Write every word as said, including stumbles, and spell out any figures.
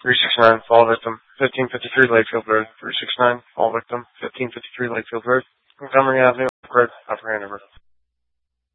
three sixty-nine, fall victim, fifteen fifty-three Lakefield Road, three sixty-nine, fall victim, fifteen fifty-three Lakefield Road, Montgomery Avenue, Upgrade, Upper Hanover.